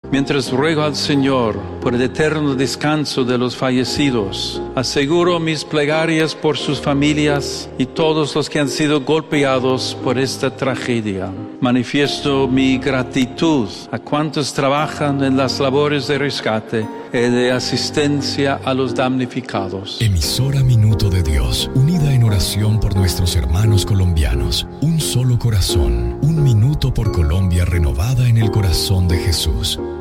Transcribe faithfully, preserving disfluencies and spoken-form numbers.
Mientras ruego al Señor por el eterno descanso de los fallecidos, aseguro mis plegarias por sus familias y todos los que han sido golpeados por esta tragedia. Manifiesto mi gratitud a cuantos trabajan en las labores de rescate y de asistencia a los damnificados. Emisora Minuto de Dios, unida en oración por nuestros hermanos colombianos. Un solo corazón, un minuto por Colombia, renovada en el corazón de Jesús.